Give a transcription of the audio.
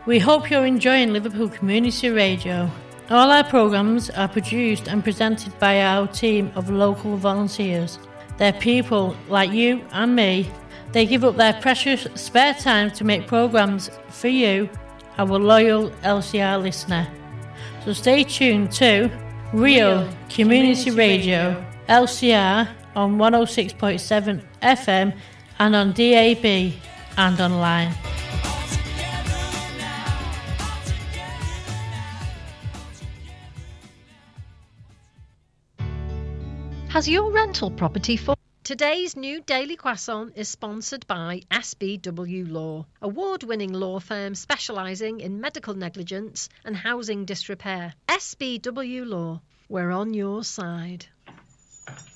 We hope you're enjoying Liverpool Community Radio. All our programmes are produced and presented by our team of local volunteers. They're people like you and me. They give up their precious spare time to make programmes for you, our loyal LCR listener. So stay tuned to Real Community Radio, LCR on 106.7 FM and on DAB and online. Has your rental property fallen? Today's new Daily Croissant is sponsored by SBW Law, award-winning law firm specialising in medical negligence and housing disrepair. SBW Law, we're on your side.